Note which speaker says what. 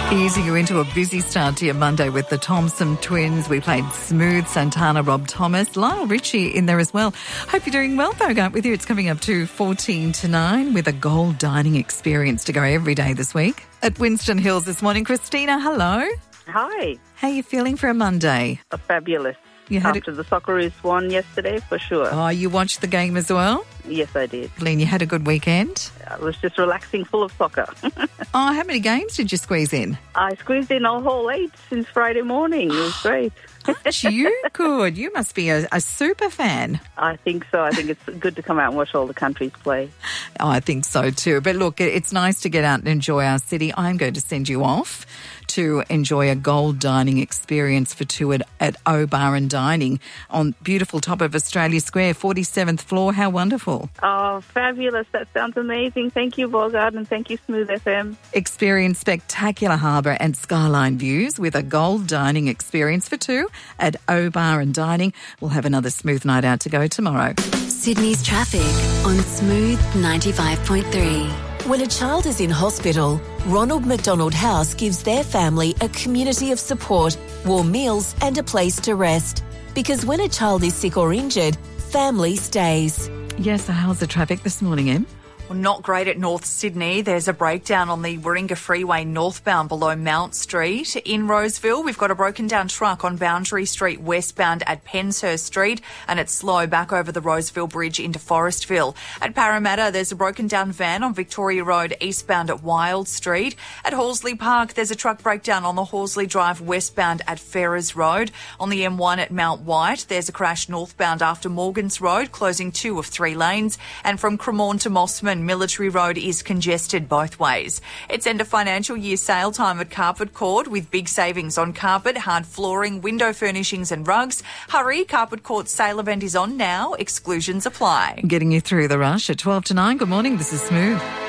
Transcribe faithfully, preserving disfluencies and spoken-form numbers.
Speaker 1: Easing you into a busy start to your Monday with the Thompson twins. We played Smooth, Santana, Rob Thomas, Lionel Richie in there as well. Hope you're doing well, Bogart, with you. It's coming up to fourteen to nine with a gold dining experience to go every day this week. At Winston Hills this morning, Christina, hello.
Speaker 2: Hi.
Speaker 1: How are you feeling for a Monday?
Speaker 2: Uh, fabulous.
Speaker 1: You had
Speaker 2: After
Speaker 1: a-
Speaker 2: the Socceroos won yesterday, for sure.
Speaker 1: Oh, you watched the game as well?
Speaker 2: Yes, I did.
Speaker 1: Glenn, you had a good weekend?
Speaker 2: I was just relaxing, full of soccer.
Speaker 1: Oh, how many games did you squeeze in?
Speaker 2: I squeezed in a whole eight since Friday morning. It was great.
Speaker 1: Aren't you good? You must be a, a super fan.
Speaker 2: I think so. I think it's good to come out and watch all the countries play.
Speaker 1: Oh, I think so too. But look, it's nice to get out and enjoy our city. I'm going to send you off to enjoy a gold dining experience for two at, at O Bar and Dining on beautiful top of Australia Square, forty-seventh floor. How wonderful.
Speaker 2: Oh, fabulous. That sounds amazing. Thank you, Bogart, and thank you, Smooth F M.
Speaker 1: Experience spectacular harbour and skyline views with a gold dining experience for two at O Bar and Dining. We'll have another smooth night out to go tomorrow.
Speaker 3: Sydney's traffic on Smooth ninety-five point three.
Speaker 4: When a child is in hospital, Ronald McDonald House gives their family a community of support, warm meals and a place to rest. Because when a child is sick or injured, family stays.
Speaker 1: Yes, so how's the traffic this morning, Em?
Speaker 5: Well, not great at North Sydney. There's a breakdown on the Warringah Freeway northbound below Mount Street. In Roseville, we've got a broken down truck on Boundary Street westbound at Penshurst Street, and it's slow back over the Roseville Bridge into Forestville. At Parramatta, there's a broken down van on Victoria Road eastbound at Wild Street. At Horsley Park, there's a truck breakdown on the Horsley Drive westbound at Ferrers Road. On the M one at Mount White, there's a crash northbound after Morgans Road, closing two of three lanes. And from Cremorne to Mossman, Military Road is congested both ways. It's end of financial year sale time at Carpet Court with big savings on carpet, hard flooring, window furnishings and rugs. Hurry, Carpet Court's sale event is on now. Exclusions apply.
Speaker 1: Getting you through the rush at twelve to nine. Good morning, this is Smooth.